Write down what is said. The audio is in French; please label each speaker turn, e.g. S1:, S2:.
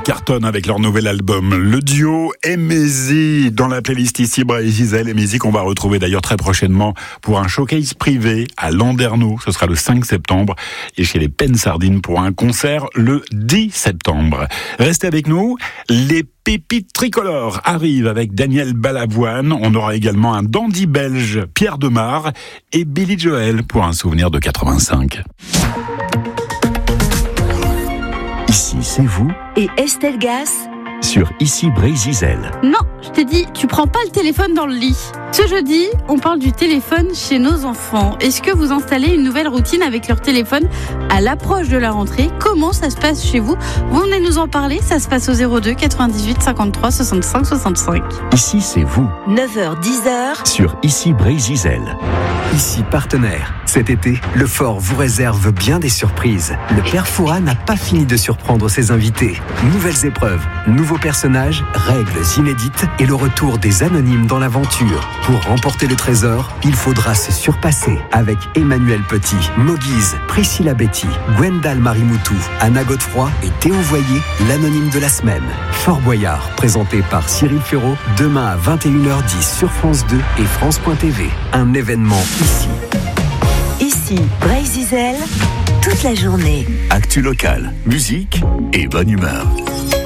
S1: cartonnent avec leur nouvel album. Le duo Aimezi dans la playlist ici, Bray Gisèle et Aimezi qu'on va retrouver d'ailleurs très prochainement pour un showcase privé à Landerneau. Ce sera le 5 septembre et chez les Pennes Sardines pour un concert le 10 septembre. Restez avec nous. Les pépites tricolores arrivent avec Daniel Balavoine. On aura également un dandy belge, Pierre Demar et Billy Joel pour un souvenir de 85.
S2: Ici, c'est vous
S3: et Estelle Gas
S2: sur Ici Bray Gisèle.
S4: Non, je t'ai dit, tu prends pas le téléphone dans le lit. Ce jeudi, on parle du téléphone chez nos enfants. Est-ce que vous installez une nouvelle routine avec leur téléphone à l'approche de la rentrée? Comment ça se passe chez vous? Vous venez nous en parler, ça se passe au 02 98 53 65 65.
S2: Ici, c'est vous.
S3: 9h-10h
S2: sur Ici Bray Gisèle.
S5: Ici partenaire. Cet été, le Fort vous réserve bien des surprises. Le Père Fouras n'a pas fini de surprendre ses invités. Nouvelles épreuves, nouveaux personnages, règles inédites et le retour des anonymes dans l'aventure. Pour remporter le trésor, il faudra se surpasser avec Emmanuel Petit, Moguise, Priscilla Betty, Gwendal Marimoutou, Anna Godefroy et Théo Voyer, l'anonyme de la semaine. Fort Boyard, présenté par Cyril Ferraud, demain à 21h10 sur France 2 et France.tv. Un événement ici.
S3: Ici, Bray Gisèle, toute la journée.
S2: Actu local, musique et bonne humeur.